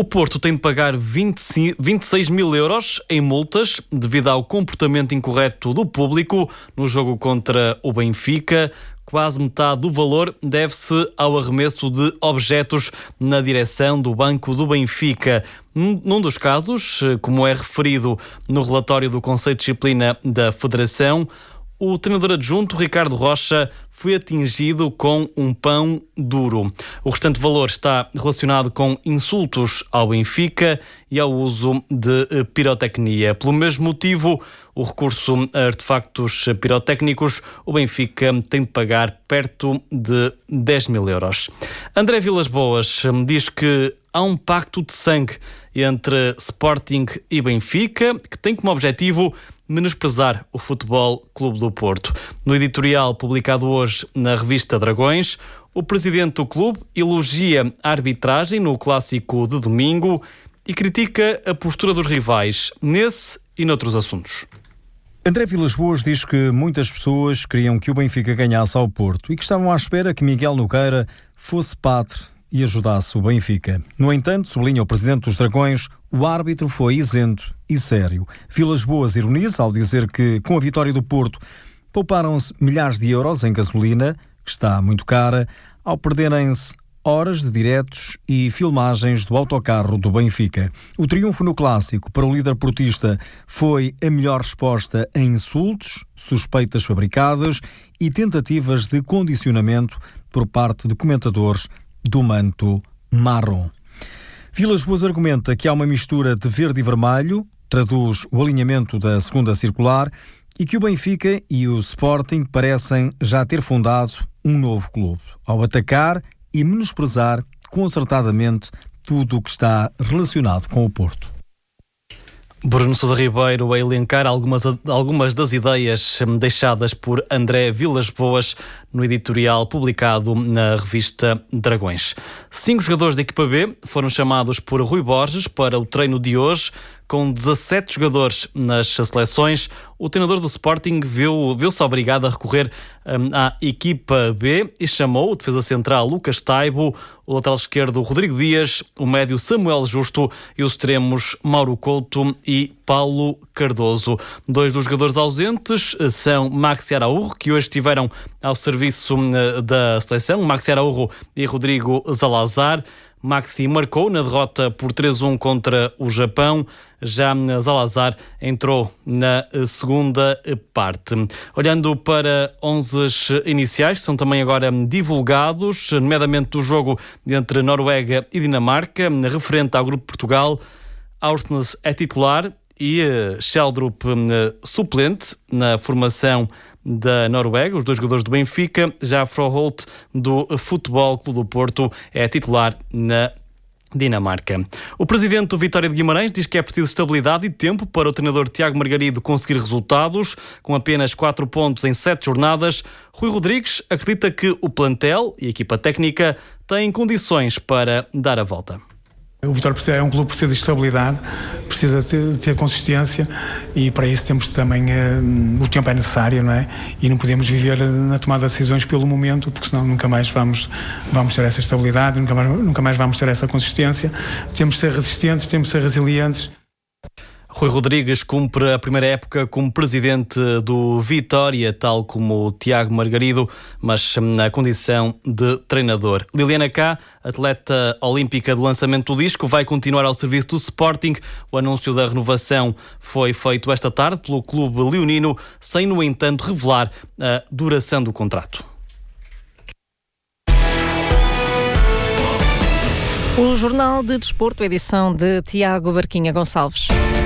O Porto tem de pagar 26 mil euros em multas devido ao comportamento incorreto do público no jogo contra o Benfica. Quase metade do valor deve-se ao arremesso de objetos na direção do banco do Benfica. Num dos casos, como é referido no relatório do Conselho de Disciplina da Federação, o treinador adjunto, Ricardo Rocha, foi atingido com um pão duro. O restante valor está relacionado com insultos ao Benfica e ao uso de pirotecnia. Pelo mesmo motivo, o recurso a artefactos pirotécnicos, o Benfica tem de pagar perto de 10 mil euros. André Vilas-Boas diz que há um pacto de sangue entre Sporting e Benfica que tem como objetivo menosprezar o Futebol Clube do Porto. No editorial publicado hoje na revista Dragões, o presidente do clube elogia a arbitragem no clássico de domingo e critica a postura dos rivais nesse e noutros assuntos. André Vilas-Boas diz que muitas pessoas queriam que o Benfica ganhasse ao Porto e que estavam à espera que Miguel Nogueira fosse padre e ajudasse o Benfica. No entanto, sublinha o presidente dos Dragões, o árbitro foi isento e sério. Vilas-Boas ironiza ao dizer que, com a vitória do Porto, pouparam-se milhares de euros em gasolina, que está muito cara, ao perderem-se horas de diretos e filmagens do autocarro do Benfica. O triunfo no clássico para o líder portista foi a melhor resposta a insultos, suspeitas fabricadas e tentativas de condicionamento por parte de comentadores do manto marrom. Vilas-Boas argumenta que há uma mistura de verde e vermelho, traduz o alinhamento da segunda circular, e que o Benfica e o Sporting parecem já ter fundado um novo clube, ao atacar e menosprezar concertadamente tudo o que está relacionado com o Porto. Bruno Sousa Ribeiro a elencar algumas das ideias deixadas por André Vilas-Boas no editorial publicado na revista Dragões. 5 jogadores da equipa B foram chamados por Rui Borges para o treino de hoje. Com 17 jogadores nas seleções, o treinador do Sporting viu-se obrigado a recorrer à equipa B e chamou o defesa central Lucas Taibo, o lateral esquerdo Rodrigo Dias, o médio Samuel Justo e os extremos Mauro Couto e Paulo Cardoso. 2 dos jogadores ausentes são Maxi Araújo, que hoje estiveram ao serviço da seleção, Maxi Araújo e Rodrigo Zalazar. Maxi marcou na derrota por 3-1 contra o Japão. Já Zalazar entrou na segunda parte. Olhando para 11 iniciais, são também agora divulgados, nomeadamente do jogo entre Noruega e Dinamarca, referente ao Grupo Portugal. Aursnes é titular e Sheldrup suplente na formação da Noruega, os 2 jogadores do Benfica. Já Froholt do Futebol Clube do Porto é titular na Dinamarca. O presidente do Vitória de Guimarães diz que é preciso estabilidade e tempo para o treinador Tiago Margarido conseguir resultados. Com apenas 4 pontos em 7 jornadas, Rui Rodrigues acredita que o plantel e a equipa técnica têm condições para dar a volta. O Vitória é um clube que precisa de estabilidade, precisa de ter consistência e para isso temos também, o tempo é necessário, não é? E não podemos viver na tomada de decisões pelo momento, porque senão nunca mais vamos ter essa estabilidade, nunca mais vamos ter essa consistência. Temos de ser resistentes, temos de ser resilientes. Rui Rodrigues cumpre a primeira época como presidente do Vitória, tal como o Tiago Margarido, mas na condição de treinador. Liliana Cá, atleta olímpica do lançamento do disco, vai continuar ao serviço do Sporting. O anúncio da renovação foi feito esta tarde pelo clube leonino, sem, no entanto, revelar a duração do contrato. O Jornal de Desporto, edição de Tiago Barquinha Gonçalves.